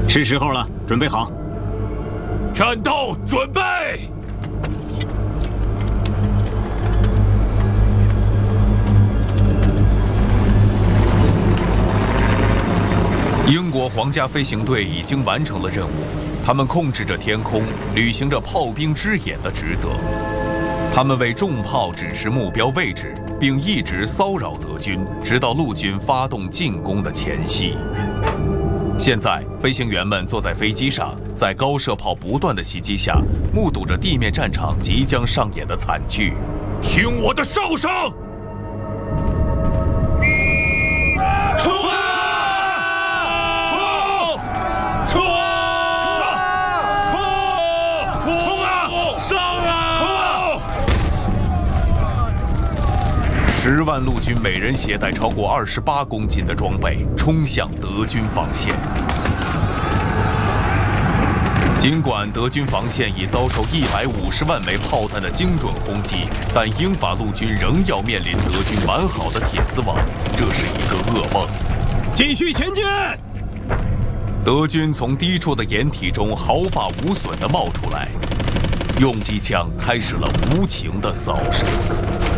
是时候了，准备好。 战斗准备。英国皇家飞行队已经完成了任务，他们控制着天空，履行着炮兵之眼的职责。他们为重炮指示目标位置，并一直骚扰德军，直到陆军发动进攻的前夕。现在，飞行员们坐在飞机上，在高射炮不断的袭击下，目睹着地面战场即将上演的惨剧。听我的哨声！冲啊！冲！冲啊！冲啊！上啊！10万陆军每人携带超过28公斤的装备，冲向德军防线。尽管德军防线已遭受150万枚炮弹的精准轰击，但英法陆军仍要面临德军完好的铁丝网，这是一个噩梦。 继续前进！ 德军从低处的掩体中毫发无损地冒出来，用机枪开始了无情的扫射。